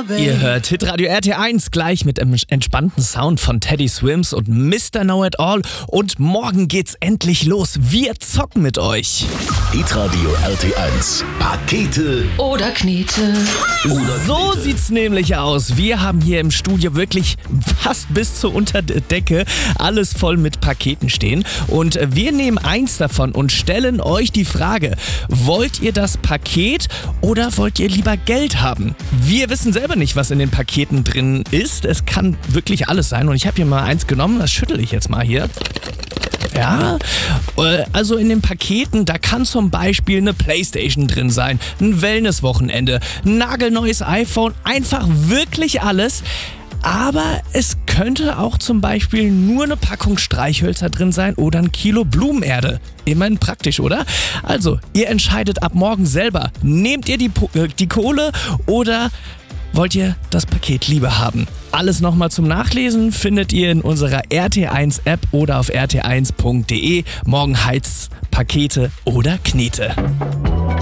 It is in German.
Ihr hört Hitradio RT1 gleich mit dem entspannten Sound von Teddy Swims und Mr. Know-It-All. Und morgen geht's endlich los. Wir zocken mit euch. Hitradio RT1. Pakete oder Knete. So sieht's nämlich aus. Wir haben hier im Studio wirklich fast bis zur Unterdecke alles voll mit Paketen stehen. Und wir nehmen eins davon und stellen euch die Frage: Wollt ihr das Paket oder wollt ihr lieber Geld haben? Wir wissen selber nicht, was in den Paketen drin ist. Es kann wirklich alles sein. Und ich habe hier mal eins genommen, das schüttel ich jetzt mal hier. Ja, also in den Paketen, da kann zum Beispiel eine Playstation drin sein, ein Wellnesswochenende, ein nagelneues iPhone, einfach wirklich alles. Aber es könnte auch zum Beispiel nur eine Packung Streichhölzer drin sein oder ein Kilo Blumenerde. Immerhin praktisch, oder? Also, ihr entscheidet ab morgen selber. Nehmt ihr die Kohle oder wollt ihr das Paket lieber haben? Alles nochmal zum Nachlesen findet ihr in unserer RT1-App oder auf rt1.de. Morgen heißt's Pakete oder Knete.